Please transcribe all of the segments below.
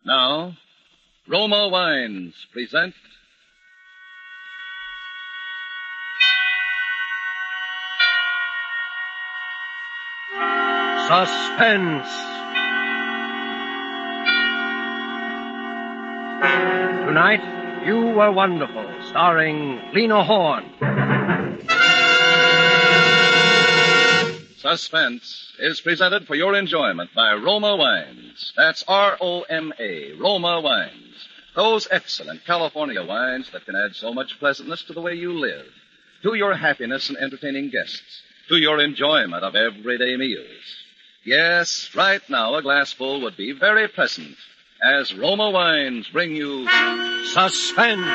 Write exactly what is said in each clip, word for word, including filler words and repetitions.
Now, Roma Wines present Suspense. Tonight, You Were Wonderful, starring Lena Horne. Suspense is presented for your enjoyment by Roma Wines. That's R O M A, Roma Wines. Those excellent California wines that can add so much pleasantness to the way you live, to your happiness in entertaining guests, to your enjoyment of everyday meals. Yes, right now a glassful would be very pleasant as Roma Wines bring you Suspense.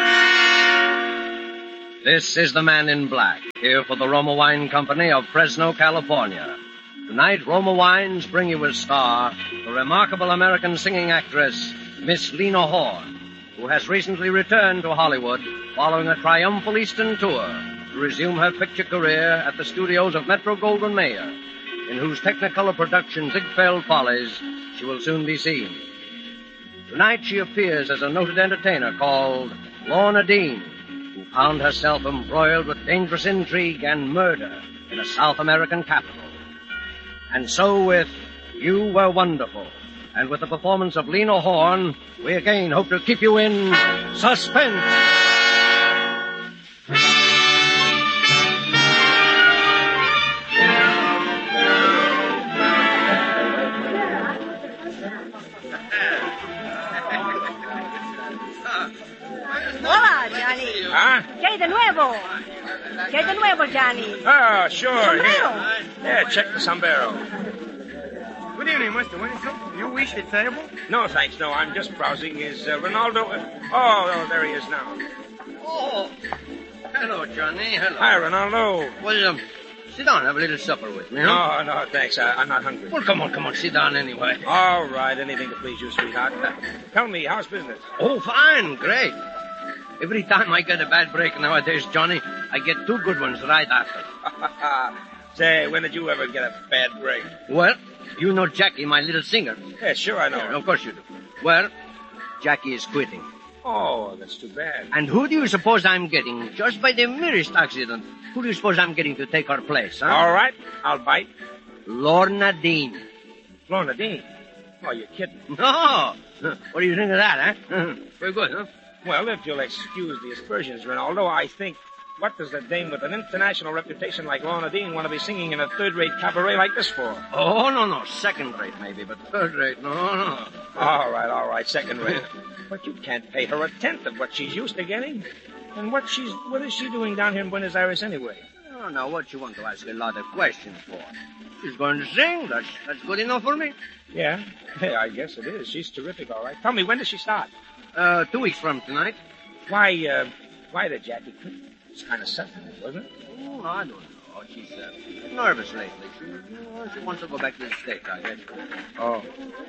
This is the Man in Black, here for the Roma Wine Company of Fresno, California. Tonight, Roma Wines bring you as star the remarkable American singing actress, Miss Lena Horne, who has recently returned to Hollywood following a triumphal Eastern tour to resume her picture career at the studios of Metro-Goldwyn-Mayer, in whose Technicolor production Ziegfeld Follies she will soon be seen. Tonight she appears as a noted entertainer called Lorna Dean, who found herself embroiled with dangerous intrigue and murder in a South American capital. And so with You Were Wonderful, and with the performance of Lena Horne, we again hope to keep you in suspense. Hola, Johnny. Huh? ¿Qué hay de nuevo? ¿Qué hay de nuevo, Johnny? Oh, sure. Sombrero. Yeah, yeah, check the sombrero. Good evening, Mister Winston. You wish a table? No, thanks, no. I'm just browsing. Is uh, Ronaldo... Uh, oh, oh, there he is now. Oh, hello, Johnny. Hello. Hi, Ronaldo. Well, um, sit down, have a little supper with me, huh? No, no, thanks. I, I'm not hungry. Well, come on, come on, sit down anyway. All right, anything to please you, sweetheart. Uh, tell me, how's business? Oh, fine, great. Every time I get a bad break nowadays, Johnny, I get two good ones right after. Say, when did you ever get a bad break? Well, you know Jackie, my little singer. Yeah, sure, I know. Yeah, of course you do. Well, Jackie is quitting. Oh, that's too bad. And who do you suppose I'm getting? Just by the merest accident. Who do you suppose I'm getting to take her place, huh? All right, I'll bite. Lorna Dean. Lorna Dean? Oh, you're kidding. No! What do you think of that, huh? Very good, huh? Well, if you'll excuse the aspersions, Ronaldo, I think, what does a dame with an international reputation like Lorna Dean want to be singing in a third-rate cabaret like this for? Oh, no, no. Second-rate, maybe, but third-rate, no, no. All right, all right, second-rate. But you can't pay her a tenth of what she's used to getting. And what she's, what is she doing down here in Buenos Aires anyway? Oh, now, what you want to ask a lot of questions for? She's going to sing. That's, that's good enough for me. Yeah? Yeah, I guess it is. She's terrific, all right. Tell me, when does she start? Uh, two weeks from tonight. Why, uh, why did Jackie quit? It's kind of sudden, wasn't it? Oh, I don't know. She's uh, nervous lately. She, you know, she wants to go back to the States, I guess. Oh.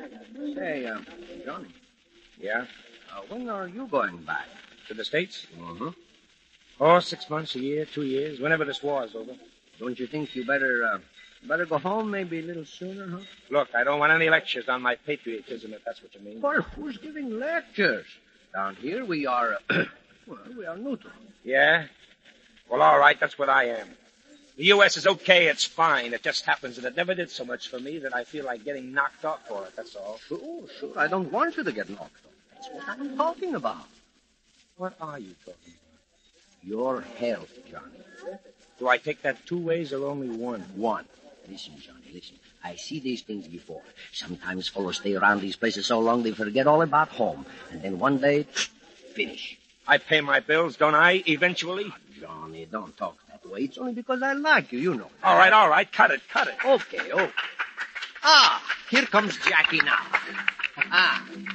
Say, uh, Johnny. Yeah? Uh, when are you going back? To the States? Uh-huh. Oh, six months, a year, two years, whenever this war's over. Don't you think you better, uh, better go home maybe a little sooner, huh? Look, I don't want any lectures on my patriotism, if that's what you mean. Well, who's giving lectures? Down here we are, uh, well, we are neutral. Yeah? Well, all right, that's what I am. The U S is okay, it's fine. It just happens that it never did so much for me that I feel like getting knocked off for it, that's all. Sure, sure. I don't want you to get knocked off. That's what I'm talking about. What are you talking about? Your health, Johnny. Do I take that two ways or only one? One. Listen, Johnny, listen. I see these things before. Sometimes fellows stay around these places so long they forget all about home. And then one day, finish. I pay my bills, don't I, eventually? Oh, Johnny, don't talk that way. It's only because I like you, you know. All right, all right. Cut it, cut it. Okay, okay. Ah, here comes Jackie now. Ah,